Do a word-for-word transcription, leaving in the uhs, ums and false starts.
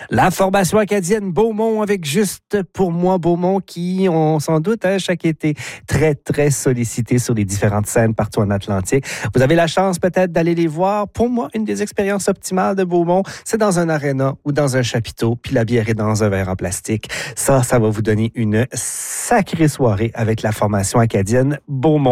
La formation acadienne Beaumont avec Juste pour moi Beaumont qui, on s'en doute, hein, chaque été, très, très sollicité sur les différentes scènes partout en Atlantique. Vous avez la chance peut-être d'aller les voir. Pour moi, une des expériences optimales de Beaumont, c'est dans un aréna ou dans un chapiteau, puis la bière est dans un verre en plastique. Ça, ça va vous donner une sacrée soirée avec la formation acadienne Beaumont.